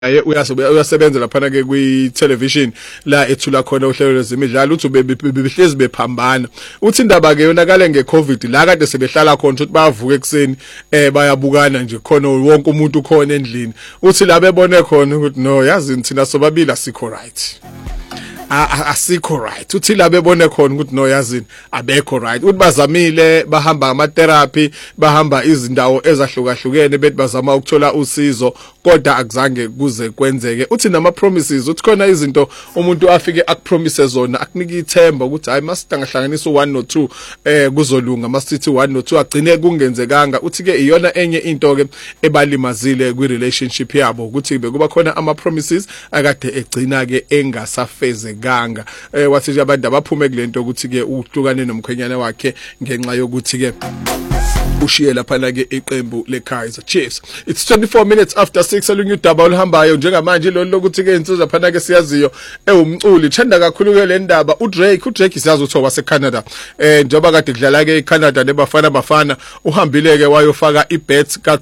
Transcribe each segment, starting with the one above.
uyasebenza lapha ke kwi-television la ethula khona uhlelo lwezemidlalo uthi behlezi bephambana uthi indaba ke yonakale ngeCovid la kade sebehlala khona ukuthi bayavuka ekseni bayabukana nje khona wonke umuntu khona endlini uthi la bebone khona ukuthi no yazi thina sobabili asikho right asikho right uthi la bebone khona ukuthi no yazini abekho right uthi bazamile bahamba ama therapy bahamba izindawo ezahlukahlukene bethi bazama ukuthola usizo kodwa akuzange kuze kwenzeke uthi nama promises uthi khona izinto umuntu afike akupromise zona akunika ithemba ukuthi hayi masitangahlanganisa u1 no2 kuzolunga masithi 1 no2 agcine kungenzekanga uthi ke iyona enye into ke ebalimazile kwi relationship yabo ukuthi bekuba khona ama promises akade egcina ke engasafeze ganga wathi nje abantu abaphume kulento ukuthi ke uhlukane nomkhwenyana wakhe ngenxa yokuthi ke ushiye lapha ke iqembu leKaizer Chiefs. It's 24 minutes after 6 alunye udaba oluhambayo njengamanje lo lokuthi ke insizwa phana ke siyaziyo umculi thanda kakhulu ke le ndaba uDrake siyazi ukuthi waseCanada njengoba kade kudlala ke eCanada nebafana uhambile ke wayofaka ibet ka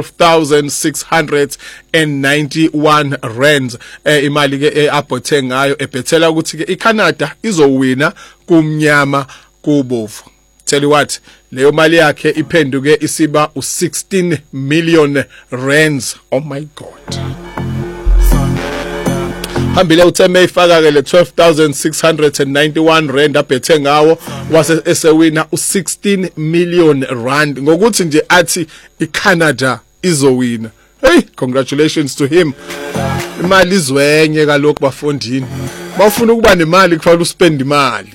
12,691 rands imali ke abothe ngayo ebethela ukuthi ke iCanada izowina kumnyama kubovu. Tell you what, leyo mali yakhe iphenduke isiba u16 million rands. Oh my God. Hambile utheme ifaka ke le 12,691 rand abethe ngawo wase esewina u16 million rand ngokuthi nje athi iCanada izowina. Hey, congratulations to him. Imali izwenye kalokho bafondini. Bafuna ukuba nemali kufanele uspend imali.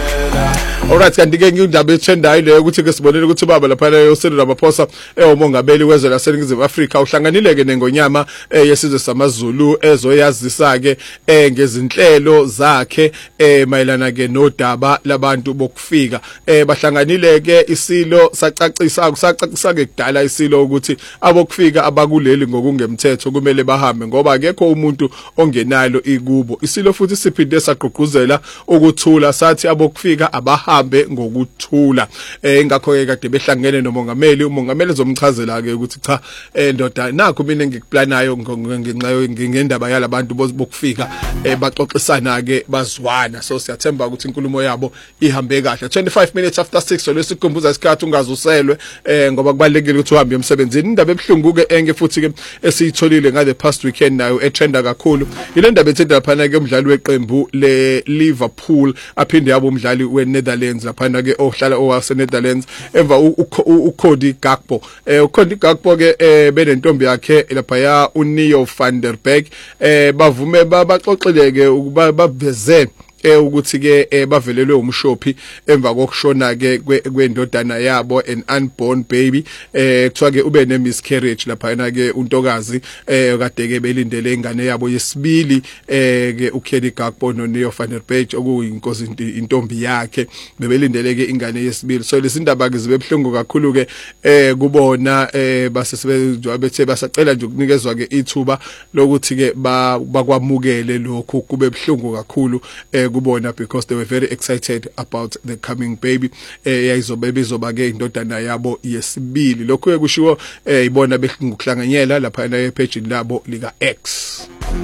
Alright kanti ke ngindaba etrendayo leyo ukuthi ke sibonele ukuthi baba lapha leyo Cyril Ramaphosa umongameli wezwe laseNingizimu Afrika uhlanganile ke nengonyama yesizwe samaZulu ezoyazisa ke ngezinhlelo zakhe mayelana ke nodaba labantu bokufika bahlanganile ke isilo sacacisa ke kudala isilo ukuthi abokufika abakuleli ngokungemthetho kumele bahambe ngoba akekho umuntu ongenalo ikubo isilo futhi siphinde saqhuquzela ukuthula sathi abokufika abahambe ngokuthula ingakho ke kade behlangene nomongameli umongameli zomchazela ke ukuthi cha ndoda nakho mina ngikuplanayo ngendaba yalabantu bokufika baxoxisana ke bazwana so siyathemba ukuthi inkulumo yabo ihambe kahle 25 minutes after 6 lesikhumbuza isikhathi ungazuselwe ngoba kubalekile ukuthi uhambe emsebenzini indaba ebhlungu ke enge futhi ke esiyitholile ngale past weekend nayo etrenda kakhulu ile ndaba ethenda phana ke umdlali weqembu le Liverpool aphinde yabo umdlali weNetherlands lapha ke ohlala owaseNetherlands emva uCody Gakpo uCody Gakpo ke benentombi yakhe lapha ya uNeo van der Berg bavume baxoxeleke ukuba baveze ukuthi ke bavelelwe umshophi emva kokushona ke kwendodana yabo an unborn baby kuthiwa ke ube ne miscarriage lapha ke untokazi kade ke belindele ingane yabo yesibili ke uKody Gakpo noNeo van der Berg okuyinkosi intombi yakhe bebelindele ke ingane yesibili so lesindaba ke zibebhlungu kakhulu ke kubona basesebenzwa bethe basacela nje ukunikezwa ke ithuba lokuthi ke bakwamukele lokho kube bhlungu kakhulu kubona because they were very excited about the coming baby yayizoba ke indodana yabo yesibili lokho kushiwo ibona behlukuhlanganyela lapha epage labo lika X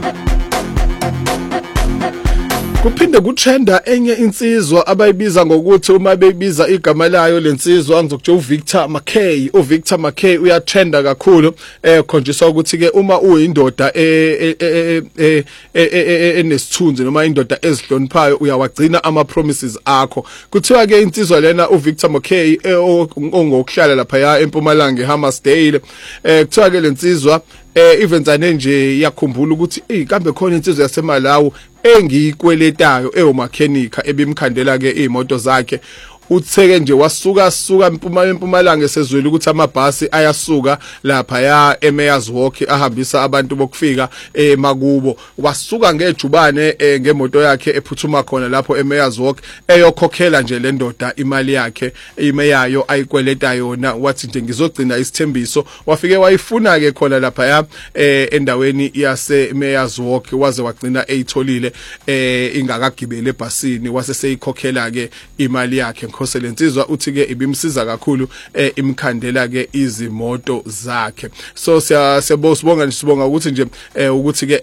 kuphinde kutrenda enye insizwa abayibiza ngokuthi uma beyibiza igama layo lensizwa ngizokuthi uVictor McKay uyatrenda kakhulu khonjiswa ukuthi ke uma uyindoda enesithunzi noma indoda ezihloniphayo uyawagcina ama promises akho kuthiwa ke insizwa lena uVictor McKay ongokuhlala lapha ya eMpumalanga eHammersdale kuthiwa ke lensizwa evenzane nje yakhumbula ukuthi kambe khona insizwa yaseMalawi engiyikweletayo eyomakhenika ebimkhandela ke imoto zakhe utheke nje wasuka eMpumalanga esezwela ukuthi amabhasi ayasuka lapha ya eMeyers Walk ahambisa abantu bokufika emakubo wasuka ngejubane ngemoto yakhe ephuthuma khona lapho eMeyers Walk eyokhokhela nje le ndoda imali yakhe imeyayo ayikweleta yona wathi nje ngizogcina isithembiso wafike wayifuna ke khona lapha ya endaweni yase Meyers Walk waze wagcina eyitholile ingakagibele ebhasini wase seyikhokhela ke imali yakhe Inkosi lensizwa uthi ke ibimsiza kakhulu imkhandela ke izimoto zakhe. So siyabonga ukuthi nje ukuthi ke